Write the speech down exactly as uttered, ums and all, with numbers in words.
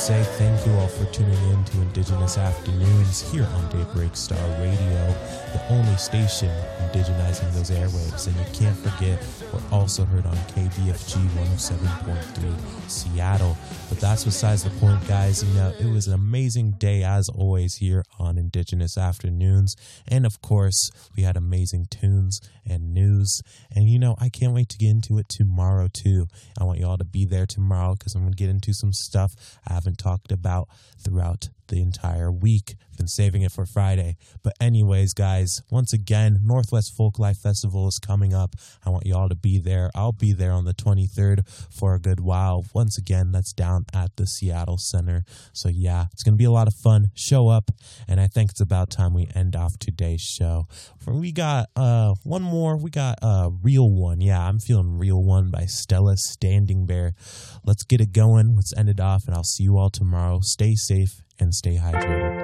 say thank you all for tuning in to Indigenous Afternoons here on Daybreak Star Radio, the only station indigenizing those airwaves. And you can't forget, we're also heard on K B F G one oh seven point three Seattle. But that's besides the point, guys. You know, it was an amazing day as always here on Indigenous Afternoons. And of course, we had amazing tunes and news. And you know, I can't wait to get into it tomorrow too. I want you all to be there tomorrow because I'm going to get into some stuff I haven't talked about throughout the entire week. Been saving it for Friday. But anyways, guys, once again, Northwest Folklife Festival is coming up. I want you all to be there. I'll be there on the twenty-third for a good while. Once again, that's down at the Seattle Center. So yeah, it's going to be a lot of fun. Show up. And I think it's about time we end off today's show. We got uh one more. We got a Real One. Yeah, I'm feeling Real One by Stella Standing Bear. Let's get it going. Let's end it off, and I'll see you all tomorrow. Stay safe and stay hydrated.